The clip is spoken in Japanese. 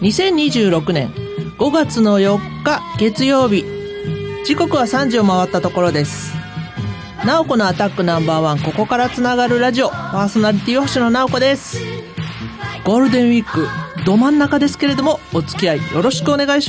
2026年5月の4日月曜日、時刻は3時を回ったところです。なおこのアタックナンバーワン、ここからつながるラジオ、パーソナリティは星野直子です。ゴールデンウィークど真ん中ですけれども、お付き合いよろしくお願いします。